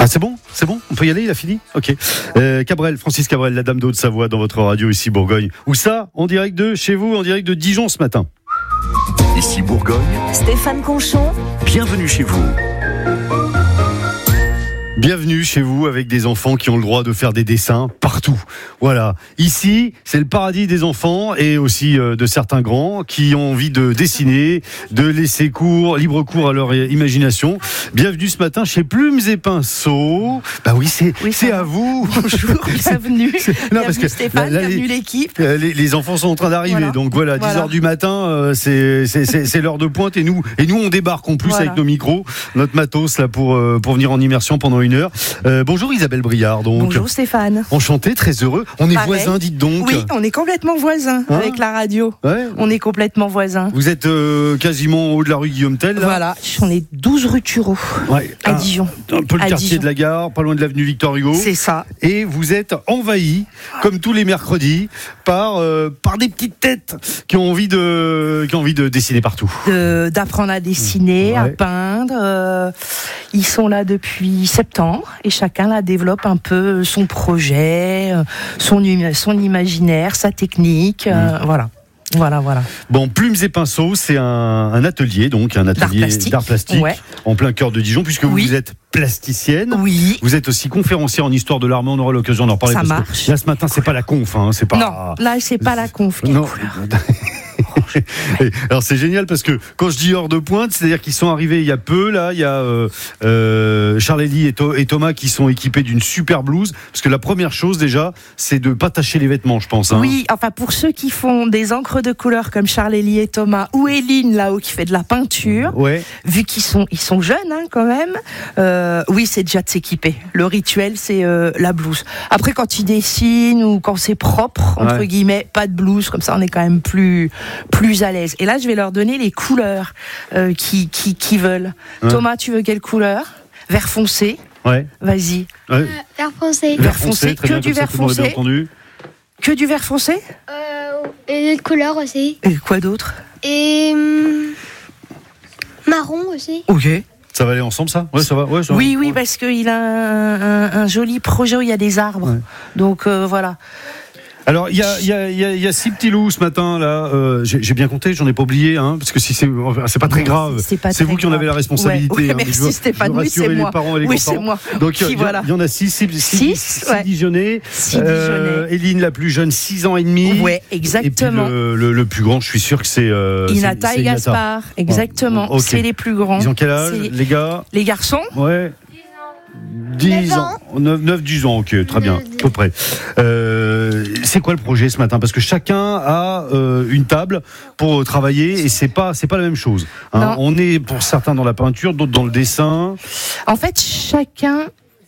Ah, c'est bon, on peut y aller, il a fini. Ok. Cabrel, Francis Cabrel, la dame de Haute-Savoie dans votre radio ici Bourgogne. Où ça ? En direct de chez vous, en direct de Dijon ce matin. Ici Bourgogne, Stéphane Conchon. bienvenue chez vous. Bienvenue chez vous avec des enfants qui ont le droit de faire des dessins partout. Voilà. Ici, c'est le paradis des enfants et aussi de certains grands qui ont envie de dessiner, de laisser libre cours à leur imagination. Bienvenue ce matin chez Plumes et Pinceaux. Bah oui, c'est à vous. Bonjour, bienvenue. Non, parce que Stéphane, bienvenue l'équipe. Les enfants sont en train d'arriver, Voilà. donc voilà, 10h du matin, c'est l'heure de pointe et nous on débarque en plus avec nos micros, notre matos là pour venir en immersion pendant une heure. Bonjour Isabelle Briard. Donc. Bonjour Stéphane. Enchanté, très heureux. On est Pareil. voisins, dites donc. Oui, on est complètement voisins avec la radio. Ouais. On est complètement voisins. Vous êtes quasiment au haut de la rue Guillaume Tell. Là. Voilà, on est 12 rue Tureau Ouais. à Dijon. Un peu le À quartier Dijon. de la gare, pas loin de l'avenue Victor Hugo. C'est ça. Et vous êtes envahis, comme tous les mercredis, par des petites têtes qui ont envie de dessiner partout. D'apprendre à dessiner, à Ouais. peindre. Ils sont là depuis septembre et chacun là développe un peu son projet, son imaginaire, sa technique. Voilà. Bon, Plumes et Pinceaux, c'est un atelier, donc un atelier d'art plastique Ouais. en plein cœur de Dijon, puisque Oui. vous êtes plasticienne. Oui. Vous êtes aussi conférencière en histoire de l'art, mais on aura l'occasion d'en reparler. Ça parce marche. que là, ce matin, c'est pas la conf, hein, c'est pas. Non, là c'est pas la conf. Quelle Non. couleur. Alors c'est génial parce que quand je dis heure de pointe, c'est-à-dire qu'ils sont arrivés il y a peu. Là, il y a Charles-Élie et Thomas qui sont équipés d'une super blouse. Parce que la première chose déjà, c'est de pas tacher les vêtements, je pense. Hein. Oui, enfin pour ceux qui font des encres de couleur comme Charles-Élie et Thomas ou Éline là-haut qui fait de la peinture, Ouais. vu qu'ils sont jeunes hein, quand même, oui c'est déjà de s'équiper. Le rituel c'est la blouse. Après quand ils dessinent ou quand c'est propre entre Ouais. guillemets, pas de blouse, comme ça on est quand même plus à l'aise. Et là je vais leur donner les couleurs qu'ils veulent. Ouais. Thomas, tu veux quelle couleur ? Vert foncé. Ouais. Vas-y. Ouais. Vert foncé. Vert foncé, très que bien, du comme ça, vert tout le monde a bien foncé. entendu. Que du vert foncé ? Et d'autres couleurs aussi. Et quoi d'autre ? Et marron aussi. Ok. Ça va aller ensemble, ça ? Ouais, ça va. Ouais, ça va. Oui, Ouais. parce qu'il a un joli projet où il y a des arbres. Ouais. Donc voilà. Alors il y a 6 petits loups ce matin là. J'ai bien compté, j'en ai pas oublié, hein, parce que si c'est pas très grave. C'est pas C'est très vous qui en grave. avez la responsabilité. Ouais, hein, merci, je veux Stéphane. Oui, rassurer c'est les moi. parents et les Oui, grands-parents. c'est moi. Donc il Voilà. y en a 6 ouais. Dijonais. 6 Dijonais. Éline la plus jeune, 6 ans et demi. Ouais, exactement. Et puis le plus grand, je suis sûr que c'est Inata c'est et Gaspard, exactement. Ok. C'est les plus grands. Ils ont quel âge, C'est les gars? les garçons. Ouais. 10 ans. 9-10 ans, ok, très bien, à peu près. C'est quoi le projet ce matin ? Parce que chacun a une table pour travailler et c'est pas la même chose. Hein. Non. On est pour certains dans la peinture, d'autres dans le dessin. En fait, chacun.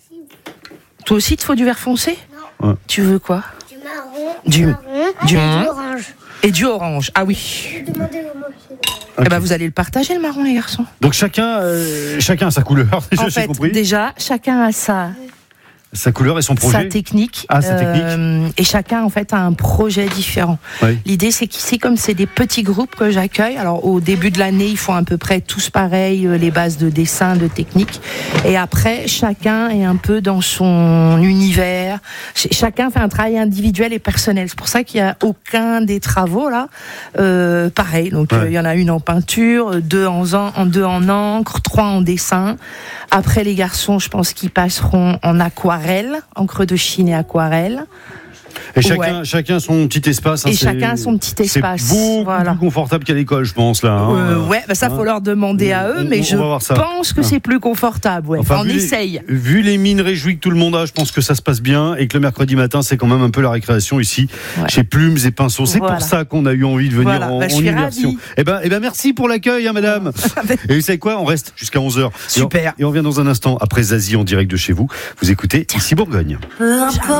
Toi aussi, il te faut du vert foncé ? Ouais. Tu veux quoi ? Du marron. Du Et du orange. et du orange. Ah oui. Demandez au moi. Eh ben, vous allez le partager le marron, les garçons. Donc chacun a sa couleur. Déjà, En j'ai fait, compris. déjà, chacun a Sa couleur et son projet. sa technique. Ah, sa technique. Et chacun, en fait, a un projet différent. Oui. L'idée, c'est qu'ici, comme c'est des petits groupes que j'accueille, alors au début de l'année, ils font à peu près tous pareil, les bases de dessin, de technique. Et après, chacun est un peu dans son univers. Chacun fait un travail individuel et personnel. C'est pour ça qu'il n'y a aucun des travaux, là, pareil. Donc, Ouais. il y en a une en peinture, deux en encre, 3 en dessin. Après, les garçons, je pense qu'ils passeront en aquarelle, encre de Chine et aquarelle. Et chacun son petit espace. hein, Et c'est- chacun a son petit espace, C'est beaucoup voilà. plus confortable qu'à l'école, je pense là. hein. Ouais, bah ça faut leur demander à eux, on mais va je voir ça. pense que c'est plus confortable. Ouais. Enfin, On essaye. Vu les mines réjouies que tout le monde a, je pense que ça se passe bien et que le mercredi matin, c'est quand même un peu la récréation ici, Ouais. chez Plumes et Pinceaux. C'est Voilà. pour ça qu'on a eu envie de venir Voilà. en Bah, je suis immersion. ravie. Eh ben, merci pour l'accueil, hein, madame. Et vous savez quoi ? On reste jusqu'à 11h. Super. Et on revient dans un instant après Zazie en direct de chez vous. Vous écoutez Ici Bourgogne.